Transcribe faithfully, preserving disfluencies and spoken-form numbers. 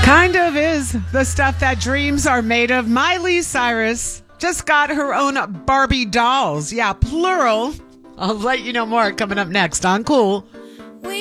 Kind of is the stuff that dreams are made of. Miley Cyrus just got her own Barbie dolls. Yeah, plural. I'll let you know more coming up next on Cool